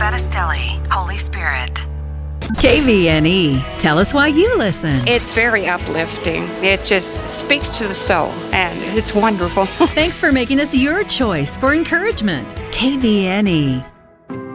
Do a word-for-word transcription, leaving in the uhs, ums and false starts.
Battistelli, Holy Spirit. K V N E. Tell us why you listen. It's very uplifting. It just speaks to the soul, and it's wonderful. Thanks for making us your choice for encouragement. K V N E.